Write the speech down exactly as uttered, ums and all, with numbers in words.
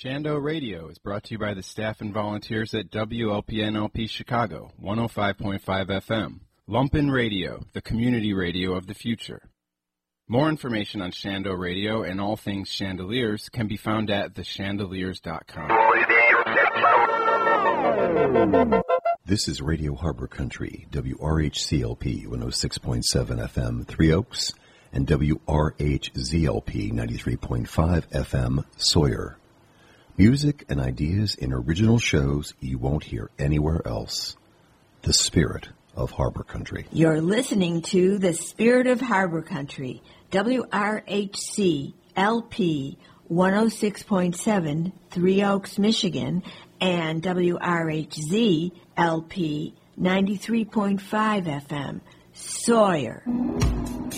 Shando Radio is brought to you by the staff and volunteers at W L P N L P Chicago, one oh five point five F M. Lumpen Radio, the community radio of the future. More information on Shando Radio and all things chandeliers can be found at the chandeliers dot com. This is Radio Harbor Country, W R H C L P one oh six point seven F M, Three Oaks, and W R H Z L P ninety-three point five F M, Sawyer. Music and ideas in original shows you won't hear anywhere else. The Spirit of Harbor Country. You're listening to The Spirit of Harbor Country, W R H C L P one oh six point seven, Three Oaks, Michigan, and W R H Z L P ninety-three point five F M, Sawyer.